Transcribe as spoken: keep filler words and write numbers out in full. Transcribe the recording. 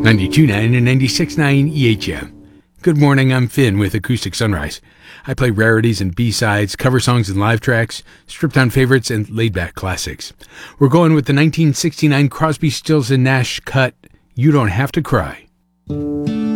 ninety-two point nine and ninety-six point nine E H M. Good morning, I'm Finn with Acoustic Sunrise. I play rarities and B-sides, cover songs and live tracks, stripped-down favorites, and laid-back classics. We're going with the nineteen sixty-nine Crosby, Stills and Nash cut, You Don't Have to Cry.